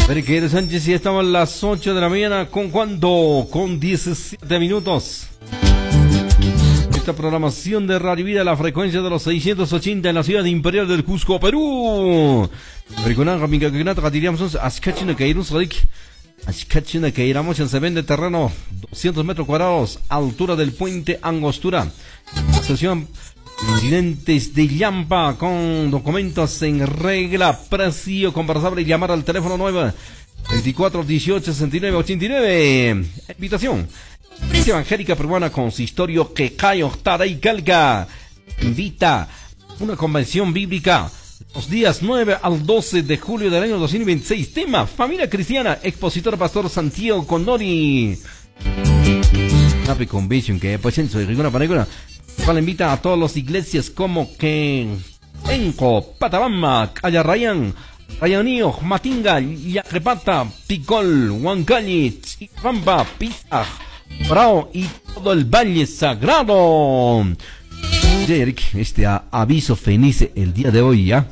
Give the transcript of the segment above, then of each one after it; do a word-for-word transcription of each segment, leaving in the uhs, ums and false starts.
Enrique Sánchez, y estamos a las ocho de la mañana. ¿Con cuánto? Con diecisiete minutos. Esta programación de Radio Vida, la frecuencia de los seiscientos ochenta en la ciudad imperial del Cusco, Perú. Se vende terreno doscientos metros cuadrados, altura del puente Angostura. Sesión Incidentes de Yampa con documentos en regla, precio conversable y llamar al teléfono nueve veinticuatro dieciocho sesenta y nueve ochenta y nueve. Invitación. Iglesia Evangélica Peruana Consistorio Quecayo Taray Calca invita una convención bíblica los días nueve al doce de julio del año dos mil veintiséis. Tema: Familia Cristiana. Expositor Pastor Santiago Condori. Una convención que pues en su rigona paregona cual invita a todas las iglesias como que Enco, Patabamba, Callarrayán, Rayanío, Matinga, Yaquepata, Picol, Huancañi, Pampa, Pizaj, Brao y todo el Valle Sagrado. Eric, este a, aviso fenice el día de hoy, ¿ya?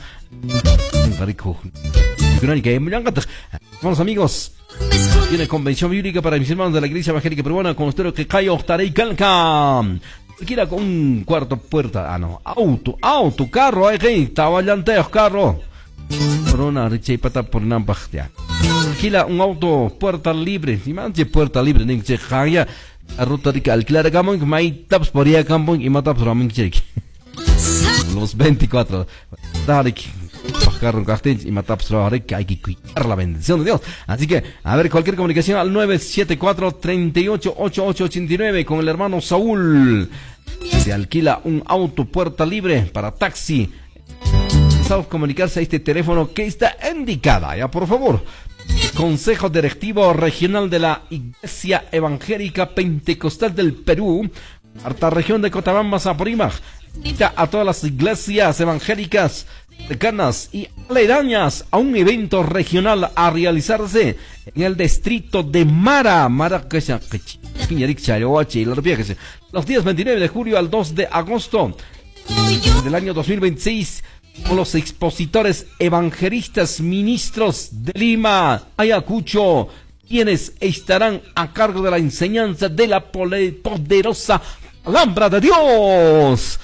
Vamos amigos, tiene convención bíblica para mis hermanos de la Iglesia Evangélica Peruana con ustedes que Cayo Tarey Calca. Quiera con un cuarto puerta, ah no, auto, auto, carro, ay, hey, estaba llanteos, carro. Por una richa y pata por una bajtea. Alquila un auto puerta libre, si manche puerta libre, ni se jaya a ruta de alquilar campo, que mai taps por ahí campo y mataps ramen check. Los veinticuatro, dale, bajar un cartel y mataps ramen que hay que cuidar la bendición de Dios. Así que, a ver, cualquier comunicación al nueve siete cuatro, tres ocho, ocho ocho ocho nueve con el hermano Saúl. Se alquila un auto puerta libre para taxi. Necesitamos comunicarse a este teléfono que está indicada, ya por favor. Consejo Directivo Regional de la Iglesia Evangélica Pentecostal del Perú, harta región de Cotabamba, Zaporímac, invita a todas las iglesias evangélicas cercanas y aledañas a un evento regional a realizarse en el distrito de Mara, Mara, los días veintinueve de julio al dos de agosto del año dos mil veintiséis, con los expositores evangelistas ministros de Lima, Ayacucho, quienes estarán a cargo de la enseñanza de la poderosa palabra de Dios.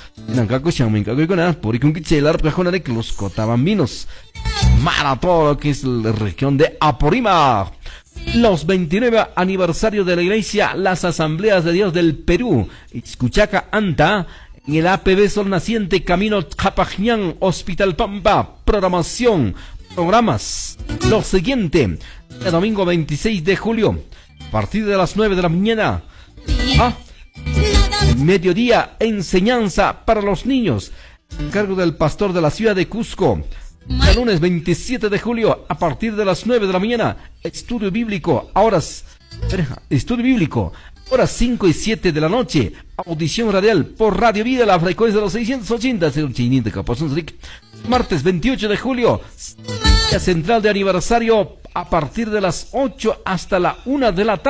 Los cotabambinos, Mara, todo lo que es la región de Apurímac. Los veintinueve aniversario de la iglesia, las asambleas de Dios del Perú, Iscuchaca Anta, en el A P B Sol Naciente, Camino Japajñán, Hospital Pampa. Programación, programas, lo siguiente: el domingo veintiséis de julio, a partir de las nueve de la mañana, ¿ah? mediodía, enseñanza para los niños, a cargo del pastor de la ciudad de Cusco. El lunes veintisiete de julio, a partir de las nueve de la mañana, estudio bíblico, a horas, estudio bíblico, horas cinco y siete de la noche, audición radial por Radio Vida, la frecuencia de los seiscientos ochenta. Martes veintiocho de julio, central de aniversario, a partir de las ocho hasta la una de la tarde.